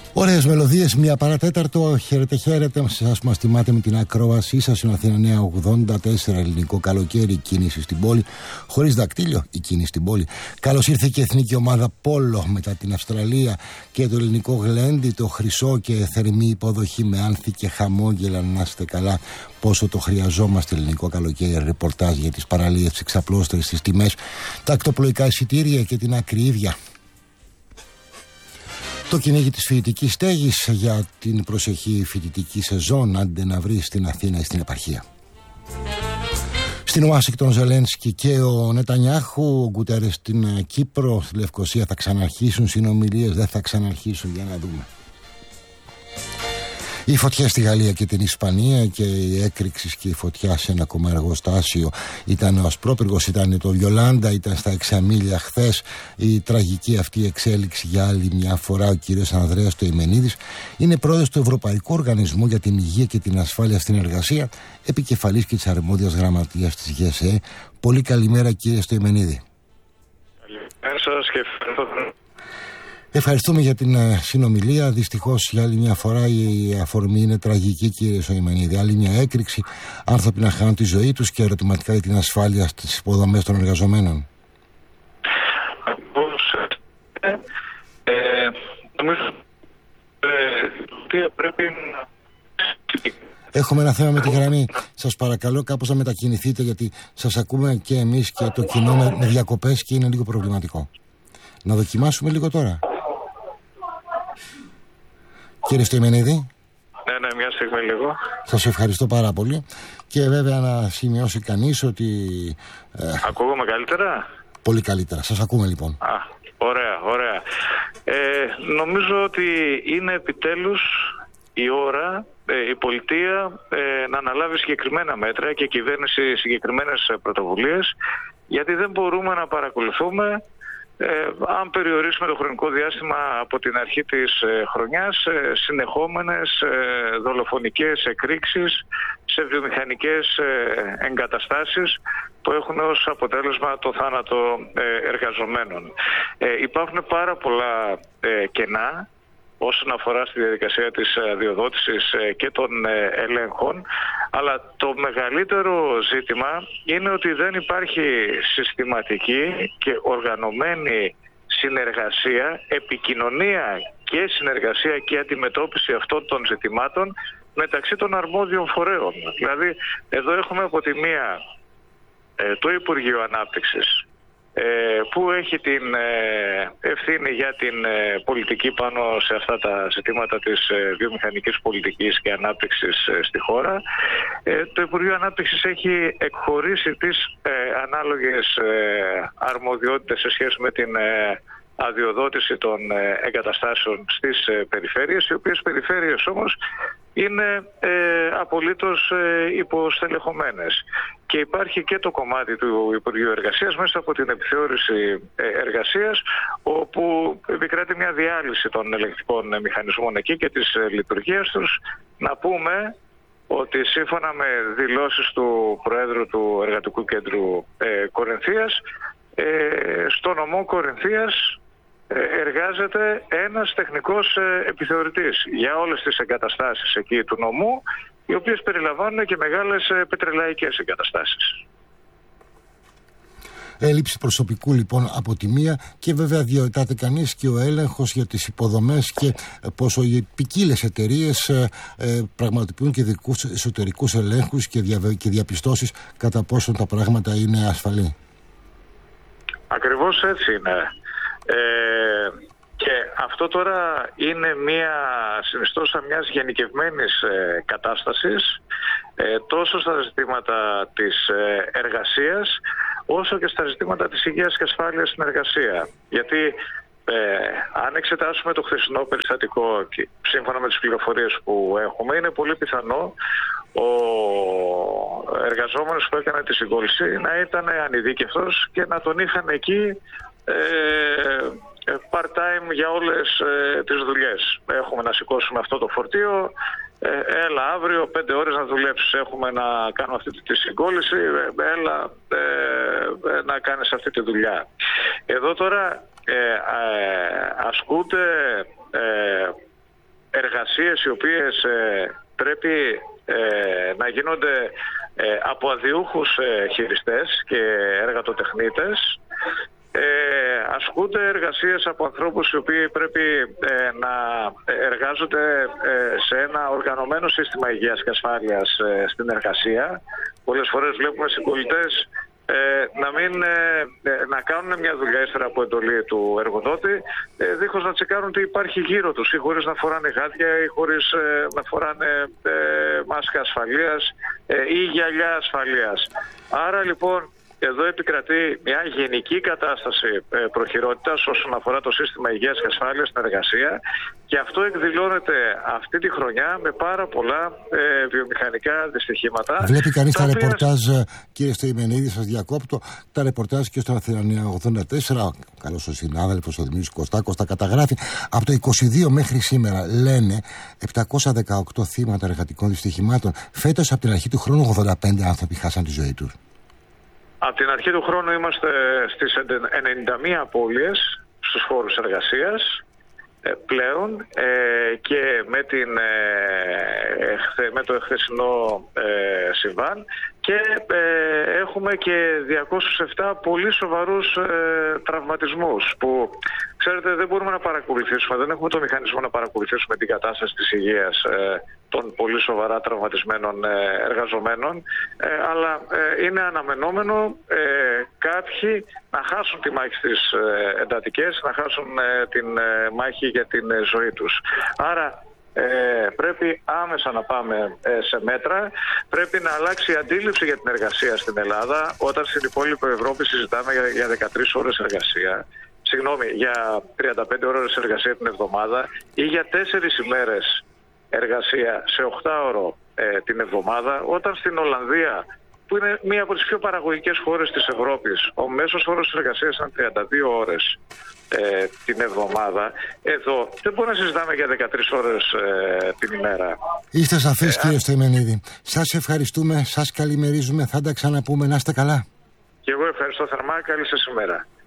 Ωραίες μελωδίες, 1 παρατέταρτο. Χαίρετε. Σας μας τιμάτε με την ακρόασή σας. Είναι Αθήνα Νέα 84, ελληνικό καλοκαίρι. Κίνηση στην πόλη. Χωρίς δακτύλιο, η κίνηση στην πόλη. Καλώς ήρθε και η εθνική ομάδα Πόλο μετά την Αυστραλία και το ελληνικό γλέντι. Το χρυσό και θερμή υποδοχή με άνθη και χαμόγελα. Να είστε καλά. Πόσο το χρειαζόμαστε ελληνικό καλοκαίρι. Ρεπορτάζ για τις παραλίες, τις εξαπλώστερες, τις τιμές, τα ακτοπλοϊκά εισιτήρια και την ακρίβεια. Το κυνήγι της φοιτητικής στέγης για την προσεχή φοιτητική σεζόν, άντε να βρει στην Αθήνα ή στην επαρχία. Στην Ουάσιγκτον Ζελένσκι και ο Νετανιάχου, ο Γκουτέρες στην Κύπρο, στη Λευκοσία θα ξαναρχίσουν συνομιλίες, δεν θα ξαναρχίσουν, για να δούμε. Η φωτιά στη Γαλλία και την Ισπανία και η έκρηξη και η φωτιά σε ένα ακόμα εργοστάσιο. Ήταν ο Ασπρόπυργος, ήταν το Βιολάντα, ήταν στα Εξαμήλια χθες. Η τραγική αυτή εξέλιξη για άλλη μια φορά. Ο κύριος Ανδρέας Τοημενίδης είναι πρόεδρος του Ευρωπαϊκού Οργανισμού για την Υγεία και την Ασφάλεια στην Εργασία, επικεφαλής και της αρμόδιας γραμματείας της ΓΕΣΕ. Πολύ καλημέρα, κύριε Τοημενίδη. Καλημέρα σας και ευχαριστώ. Ευχαριστούμε για την συνομιλία. Δυστυχώς για άλλη μια φορά η αφορμή είναι τραγική, κύριε Τοημενίδη. Άλλη μια έκρηξη, άνθρωποι να χάνουν τη ζωή τους και ερωτηματικά για την ασφάλεια στις υποδομές των εργαζομένων. Νομίζω ότι πρέπει να... Έχουμε ένα θέμα με τη γραμμή. Σας παρακαλώ κάπως να μετακινηθείτε, γιατί σας ακούμε και εμείς και το κοινό με διακοπές και είναι λίγο προβληματικό. Να δοκιμάσουμε λίγο τώρα. Κύριε Στοημενίδη. Ναι, μια στιγμή λίγο. Σας ευχαριστώ πάρα πολύ. Και βέβαια να σημειώσει κανείς ότι... Ακούγομαι καλύτερα? Πολύ καλύτερα. Σας ακούμε λοιπόν. Ωραία. Νομίζω ότι είναι επιτέλους η ώρα η πολιτεία να αναλάβει συγκεκριμένα μέτρα και η κυβέρνηση συγκεκριμένες πρωτοβουλίες, γιατί δεν μπορούμε να παρακολουθούμε αν περιορίσουμε το χρονικό διάστημα από την αρχή της χρονιάς συνεχόμενες δολοφονικές εκρήξεις σε βιομηχανικές εγκαταστάσεις που έχουν ως αποτέλεσμα το θάνατο εργαζομένων. Υπάρχουν πάρα πολλά κενά όσον αφορά στη διαδικασία της αδειοδότησης και των ελέγχων, αλλά το μεγαλύτερο ζήτημα είναι ότι δεν υπάρχει συστηματική και οργανωμένη συνεργασία, επικοινωνία και συνεργασία και αντιμετώπιση αυτών των ζητημάτων μεταξύ των αρμόδιων φορέων. Δηλαδή, εδώ έχουμε από τη μία το Υπουργείο Ανάπτυξης, που έχει την ευθύνη για την πολιτική πάνω σε αυτά τα ζητήματα της βιομηχανικής πολιτικής και ανάπτυξης στη χώρα. Το Υπουργείο Ανάπτυξης έχει εκχωρήσει τις ανάλογες αρμοδιότητες σε σχέση με την αδειοδότηση των εγκαταστάσεων στις περιφέρειες, οι οποίες περιφέρειες όμως είναι απολύτως υποστελεχωμένες. Και υπάρχει και το κομμάτι του Υπουργείου Εργασίας μέσα από την επιθεώρηση εργασίας, όπου επικράτει μια διάλυση των ελεγκτικών μηχανισμών εκεί και της λειτουργίας τους. Να πούμε ότι σύμφωνα με δηλώσεις του Προέδρου του Εργατικού Κέντρου Κορινθίας, στο νομό Κορινθίας εργάζεται ένας τεχνικός επιθεωρητής για όλες τις εγκαταστάσεις εκεί του νομού, οι οποίες περιλαμβάνουν και μεγάλες πετρελαϊκές εγκαταστάσεις. Έλλειψη προσωπικού λοιπόν από τη μία, και βέβαια διαιτάται κανείς και ο έλεγχος για τις υποδομές και πόσο οι ποικίλες εταιρείες πραγματοποιούν και δικούς εσωτερικούς ελέγχους και διαπιστώσεις κατά πόσο τα πράγματα είναι ασφαλή. Ακριβώς έτσι είναι. Και αυτό τώρα είναι μια συνιστόσα μιας γενικευμένης κατάστασης, τόσο στα ζητήματα της εργασίας όσο και στα ζητήματα της υγείας και ασφάλειας στην εργασία. Γιατί αν εξετάσουμε το χθεσινό περιστατικό και σύμφωνα με τις πληροφορίες που έχουμε, είναι πολύ πιθανό ο εργαζόμενος που έκανε τη συγκόλληση να ήταν ανειδίκευτος και να τον είχαν εκεί part-time για όλες τις δουλειές. Έχουμε να σηκώσουμε αυτό το φορτίο, έλα αύριο 5 ώρες να δουλέψεις, έχουμε να κάνουμε αυτή τη συγκόλληση, έλα να κάνεις αυτή τη δουλειά. Εδώ τώρα ασκούνται εργασίες οι οποίες πρέπει να γίνονται από αδιούχους χειριστές και εργατοτεχνίτες. Ασκούνται εργασίες από ανθρώπους οι οποίοι πρέπει να εργάζονται σε ένα οργανωμένο σύστημα υγείας και ασφάλειας στην εργασία. Πολλές φορές βλέπουμε συμπολιτές να κάνουν μια δουλειά ύστερα από εντολή του εργοδότη, δίχως να τσεκάρουν τι υπάρχει γύρω τους, ή χωρίς να φοράνε γάντια ή χωρίς να φοράνε μάσκα ασφαλείας ή γυαλιά ασφαλείας. Άρα λοιπόν εδώ επικρατεί μια γενική κατάσταση προχειρότητας όσον αφορά το σύστημα υγείας και ασφάλειας στην εργασία, και αυτό εκδηλώνεται αυτή τη χρονιά με πάρα πολλά βιομηχανικά δυστυχήματα. Βλέπει κανείς τα ρεπορτάζ, κύριε Στοημενίδη, σας διακόπτω, τα ρεπορτάζ και στο Αθήνα 84, καλώς ο συνάδελφος ο Δημήτρης Κωστάκος τα καταγράφει, από το 22 μέχρι σήμερα λένε 718 θύματα εργατικών δυστυχημάτων. Φέτος από την αρχή του χρόνου 85 άνθρωποι χάσαν τη ζωή τους. Από την αρχή του χρόνου είμαστε στις 91 απώλειες στους χώρους εργασίας πλέον, και με το εχθεσινό συμβάν, και έχουμε και 207 πολύ σοβαρούς τραυματισμούς που, ξέρετε, δεν μπορούμε να παρακολουθήσουμε, δεν έχουμε το μηχανισμό να παρακολουθήσουμε την κατάσταση της υγείας των πολύ σοβαρά τραυματισμένων εργαζομένων, αλλά είναι αναμενόμενο κάποιοι να χάσουν τη μάχη στις εντατικές, να χάσουν την μάχη για την ζωή τους. Άρα πρέπει άμεσα να πάμε σε μέτρα. Πρέπει να αλλάξει η αντίληψη για την εργασία στην Ελλάδα, όταν στην υπόλοιπη Ευρώπη συζητάμε για 13 ώρες εργασία. Για 35 ώρες εργασία την εβδομάδα, ή για 4 ημέρες εργασία σε 8ωρο την εβδομάδα, όταν στην Ολλανδία, που είναι μία από τις πιο παραγωγικές χώρες της Ευρώπης, ο μέσος όρος εργασίας ήταν 32 ώρες την εβδομάδα. Εδώ δεν μπορούμε να συζητάμε για 13 ώρες την ημέρα. Είστε σαφείς, κύριε Στοημενίδη. Σας ευχαριστούμε, σας καλημερίζουμε, θα τα ξαναπούμε, να είστε καλά. Και εγώ ευχαριστώ θερμά, καλή σας ημέρα.